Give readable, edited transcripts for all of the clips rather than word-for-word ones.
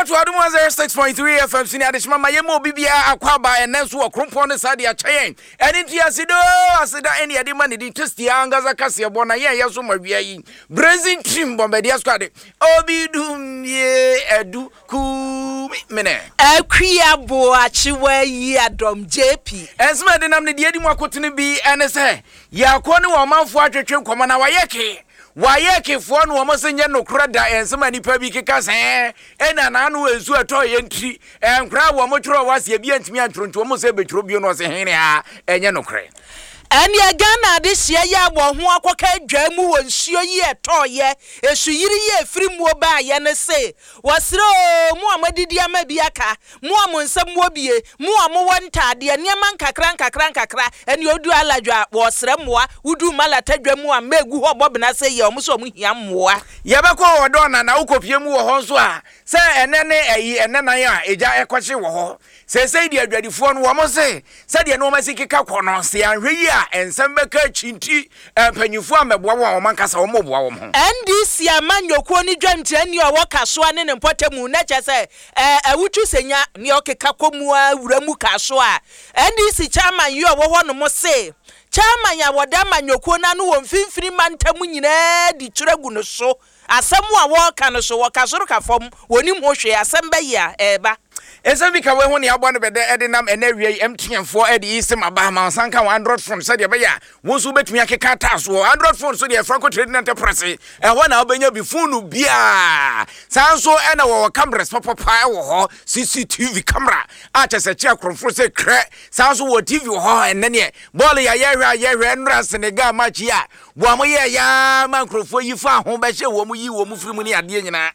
to Adum 06.3 FM senior de mama yemo bibia akwaba enenso okrompon ne sade a chain eni tiasido asida eni ade mane di testi angaza kase bona ye yeso mawia yi brazil team bombedia squad obidum ye edu ku mene akwia bo achiwa yi adom JP ensma de nam ne de adi mu akotene bi ene se yakone wo manfo atwetwe nkoma na wayeke wayekefo no wo senye no krada ensema nipa bi keka se ena na no ezu eto ye ntri enkra wo mo tworo wase bi antimi antronto wo se betro bi no se hene a enye no kre Eni Ghana de hia ya wo ho akoka dwamu wo nsuo yi etoye esu yiri ye firi mu oba ye ne se wasiro mu amadidi amabi aka mu amonsam wo bie mu amwontaade niam nkakra eni odu aladwa wo sere moa wudu malata dwamu a megu ho bobna se ye omo so mu hia moa ye be ko wodo na ukopie mu wo ho so a se enene eyi enena ya eja ekwache wo ho se di adwadifo no wo mo se de no masikika kono se anhwe yi ensembe ka chinti panyufo ameboa wo mankasa wo moboa wo ho NDC amanyoko ni dwantia ni owo kasoa ne mpotemu na chese awutu senya ni okeka komu awuramu kasoa NDC chairman yi owo ho no mo se chairman ya woda manyoko na no wo mfimfini mantamu nyina di tweragu no so asemu a wo ka no so wo kasoro ka fom woni mo hwe asembe ya eba Esabi ka we ho ne abo no bede edinam enawie mtnfo edi isim aba ma sanka 100 phone so de be ya wonso betumi akeka taso 100 phone so de Franco Trading Enterprise ho na obenya bi phone bia sanso ena wo cameras papa wo ho CCTV camera a chese che akrofo se kre sanso wo TV ho enene ball ya yehwe nra Senegal match ya bo amoye ya makrofo yi fa ho be hye wo mu yi wo mu firi mu ne ade nyina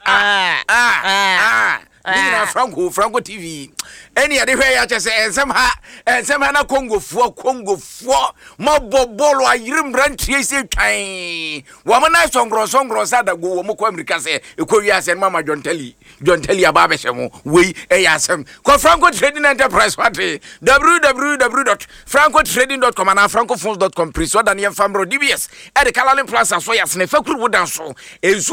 Nina Franco TV. Any other way I just say, somehow na Congo for more bobolo a yrim run tracy time. Woman, I song gross ada go Moko America say, Koreas and Mama John Telly Ababeshamo, we a yasem. Call Franco Trading Enterprise Party www.francotrading.com and francophones.com. Priswa Daniel Famro DBS at the Calalin Plaza, so yes, Nefa could would so.